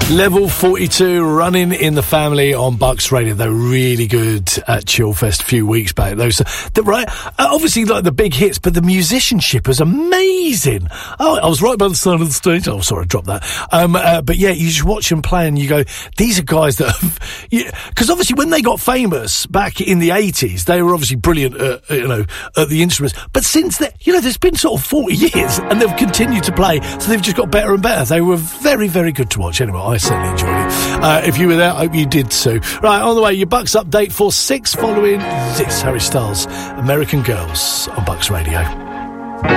Level 42 running in the family on Bucks Radio. They were really good at Chillfest a few weeks back. Those, right? Obviously, like the big hits, but the musicianship was amazing. Oh, I was right by the side of the stage. Oh, sorry, I dropped that. But yeah, you just watch them play and you go, these are guys that have, because obviously when they got famous back in the 80s, they were obviously brilliant at, at the instruments. But since then, there's been sort of 40 years and they've continued to play, so they've just got better and better. They were very, very good to watch. Anyway, I certainly enjoyed it. If you were there, I hope you did too. Right, on the way, your Bucks update for 6 following this. Harry Styles, American Girls on Bucks Radio.